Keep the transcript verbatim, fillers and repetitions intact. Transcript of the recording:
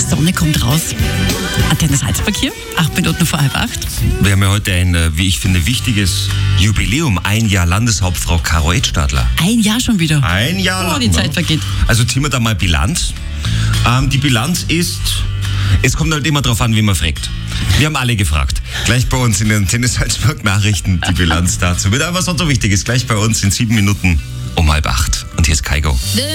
Sonne kommt raus. Antenne Salzburg hier, acht Minuten vor halb acht. Wir haben ja heute ein, wie ich finde, wichtiges Jubiläum. Ein Jahr Landeshauptfrau Caro Edstadler. Ein Jahr schon wieder. Ein Jahr lang. Oh, die Zeit vergeht. Also ziehen wir da mal Bilanz. Ähm, die Bilanz ist, es kommt halt immer darauf an, wie man fragt. Wir haben alle gefragt. Gleich bei uns in den Antenne Salzburg Nachrichten die Bilanz dazu. Wird aber was so wichtig ist. Gleich bei uns in sieben Minuten um halb acht. Und hier ist Kaigo.